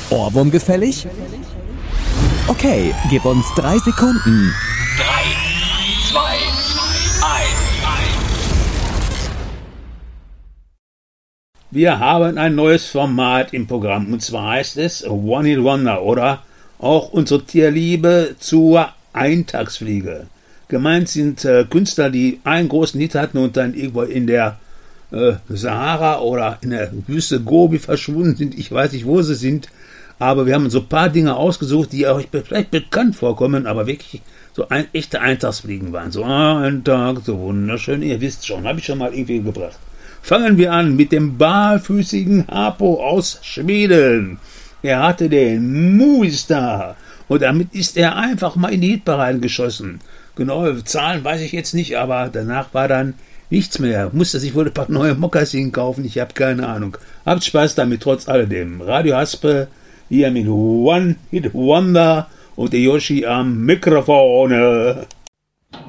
Ohrwurm gefällig? Okay, gib uns 3 Sekunden. 3, 2, 1. Wir haben ein neues Format im Programm, und zwar heißt es One Hit Wonder oder auch unsere Tierliebe zur Eintagsfliege. Gemeint sind Künstler, die einen großen Hit hatten und dann irgendwo in der Sahara oder in der Wüste Gobi verschwunden sind. Ich weiß nicht, wo sie sind, aber wir haben so ein paar Dinge ausgesucht, die euch vielleicht bekannt vorkommen, aber wirklich so echte Eintagsfliegen waren. So ein Tag, so wunderschön, ihr wisst schon, habe ich schon mal irgendwie gebracht. Fangen wir an mit dem barfüßigen Harpo aus Schweden. Er hatte den Movistar und damit ist er einfach mal in die Hitparade geschossen. Genaue Zahlen weiß ich jetzt nicht, aber danach war dann nichts mehr. Musste sich wohl ein paar neue Mokassin kaufen, ich habe keine Ahnung. Habt Spaß damit trotz alledem. Radio Haspe hier mit One Hit Wonder und der Yoshi am Mikrofon.